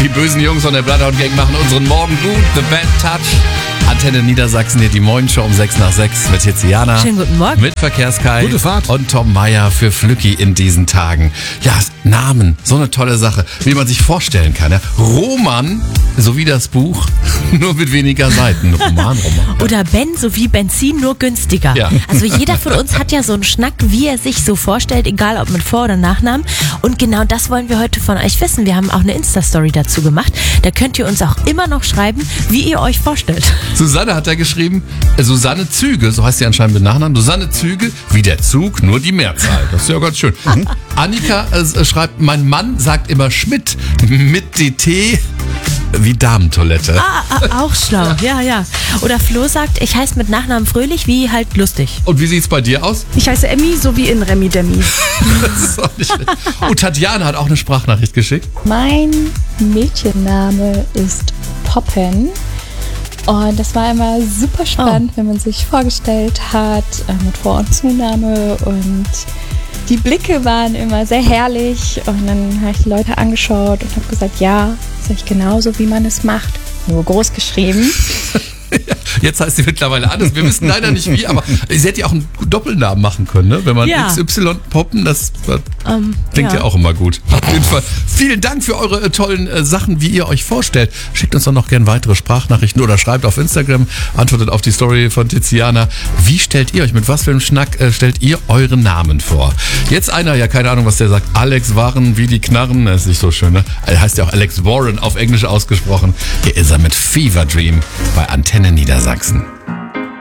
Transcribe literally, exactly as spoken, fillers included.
Die bösen Jungs von der Bloodhound Gang machen unseren Morgen gut. The Bad Touch. Antenne Niedersachsen, hier die Morgenshow um sechs nach sechs mit Tiziana. Schönen guten Morgen. Mit Verkehrskai. Gute Fahrt. Und Tom Meyer für Flücki in diesen Tagen. Ja, Namen, so eine tolle Sache, wie man sich vorstellen kann. Ja? Roman, so wie das Buch, nur mit weniger Seiten. Roman, Roman. Oder Ben, so wie Benzin, nur günstiger. Ja. Also jeder von uns hat ja so einen Schnack, wie er sich so vorstellt, egal ob mit Vor- oder Nachnamen. Und genau das wollen wir heute von euch wissen. Wir haben auch eine Insta-Story dazu gemacht. Da könnt ihr uns auch immer noch schreiben, wie ihr euch vorstellt. Susanne hat da geschrieben, äh, Susanne Züge, so heißt sie anscheinend mit Nachnamen. Susanne Züge, wie der Zug, nur die Mehrzahl. Das ist ja ganz schön. Mhm. Annika äh, schreibt, mein Mann sagt immer Schmidt mit D T wie Damentoilette. Ah, ah, auch schlau. Ja, ja. Oder Flo sagt, ich heiße mit Nachnamen Fröhlich, wie halt lustig. Und wie sieht's bei dir aus? Ich heiße Emmy, so wie in Remi Demi. Das ist auch nicht schlecht. Und Tatjana hat auch eine Sprachnachricht geschickt. Mein Mädchenname ist Poppen. Und das war immer super spannend, oh. wenn man sich vorgestellt hat, äh, mit Vor- und Zunahme. Und die Blicke waren immer sehr herrlich. Und dann habe ich die Leute angeschaut und habe gesagt, ja, das ist eigentlich genauso, wie man es macht. Nur groß geschrieben. Jetzt heißt sie mittlerweile anders. Wir wissen leider nicht wie, aber sie hätte ja auch einen Doppelnamen machen können, ne? Wenn man Ja. X Y poppen, das Ähm, klingt ja. ja auch immer gut. Auf jeden Fall vielen Dank für eure äh, tollen äh, Sachen, wie ihr euch vorstellt. Schickt uns doch noch gerne weitere Sprachnachrichten oder schreibt auf Instagram, antwortet auf die Story von Tiziana. Wie stellt ihr euch, mit was für einem Schnack äh, stellt ihr euren Namen vor? Jetzt einer, ja keine Ahnung, was der sagt, Alex Warren wie die Knarren, das ist nicht so schön, ne? Er heißt ja auch Alex Warren auf Englisch ausgesprochen. Hier ist er mit Fever Dream bei Antenne Niedersachsen.